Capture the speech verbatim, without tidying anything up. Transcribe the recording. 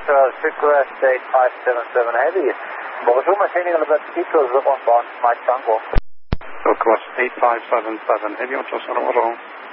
Delta, request eight five seven seven Heavy. Bonjour, maintaining elevated speed to zero one one, Mike Tango. Request eight five seven seven Heavy, bonjour.